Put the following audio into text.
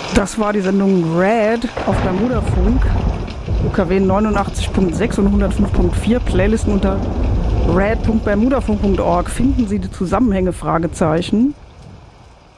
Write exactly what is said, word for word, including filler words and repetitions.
Das war die Sendung Red auf Bermudafunk. U K W neunundachtzig Punkt sechs und hundertfünf Punkt vier. Playlisten unter red Punkt bermudafunk Punkt org finden Sie die Zusammenhänge, Fragezeichen.